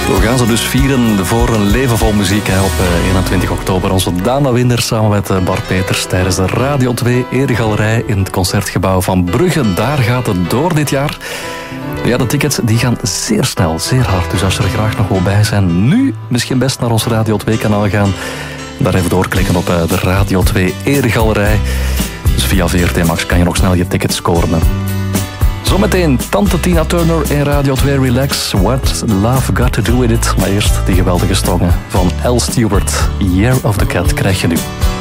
We gaan ze dus vieren voor een leven vol muziek op 21 oktober. Onze Dana Winder samen met Bart Peters tijdens de Radio 2 Eregalerij in het Concertgebouw van Brugge. Daar gaat het door dit jaar. Ja, de tickets die gaan zeer snel, zeer hard. Dus als je er graag nog wil bij zijn, nu misschien best naar ons Radio 2 kanaal gaan. Daar even doorklikken op de Radio 2 Eregalerij. Dus via VRT Max kan je nog snel je tickets scoren. Zometeen Tante Tina Turner in Radio 2 Relax. What Love Got To Do With It. Maar eerst die geweldige stongen van Al Stewart. Year of the Cat krijg je nu.